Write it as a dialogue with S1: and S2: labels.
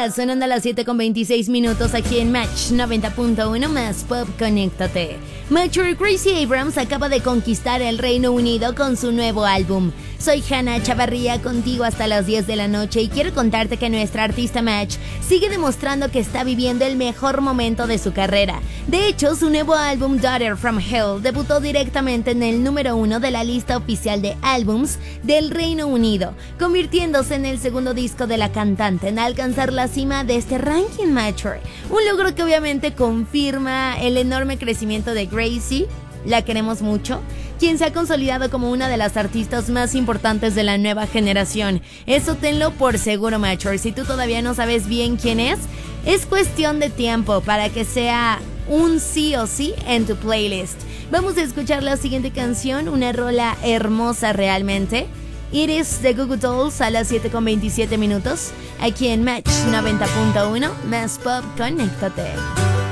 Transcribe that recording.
S1: días, sonando a las 7:26 aquí en Match 90.1 más Pop, conéctate. Mature Gracie Abrams acaba de conquistar el Reino Unido con su nuevo álbum. Soy Hannah Chavarría, contigo hasta las 10 de la noche y quiero contarte que nuestra artista Match sigue demostrando que está viviendo el mejor momento de su carrera. De hecho, su nuevo álbum Daughter from Hell debutó directamente en el número 1 de la lista oficial de álbums del Reino Unido, convirtiéndose en el segundo disco de la cantante en alcanzar la cima de este ranking Mature. Un logro que obviamente confirma el enorme crecimiento de Gracie, la queremos mucho, quien se ha consolidado como una de las artistas más importantes de la nueva generación. Eso tenlo por seguro, Mature. Si tú todavía no sabes bien quién es cuestión de tiempo para que sea un sí o sí en tu playlist. Vamos a escuchar la siguiente canción, una rola hermosa realmente. It Is de Goo Goo Dolls a las 7:27 aquí en Match 90.1 más Pop, conéctate.